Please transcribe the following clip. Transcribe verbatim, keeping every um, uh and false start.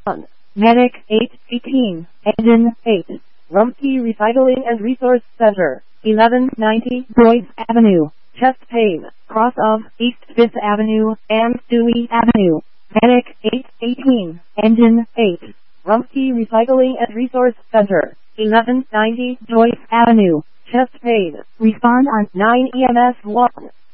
one. Medic eight eighteen. Engine eight. Rumpke Recycling and Resource Center. eleven ninety Boyce Avenue. Chest pain. Cross of East fifth Avenue and Dewey Avenue. Medic eight eighteen. Engine eight. Rumpke Recycling and Resource Center. eleven ninety Joyce Avenue. Chest pain. Respond on nine E M S one.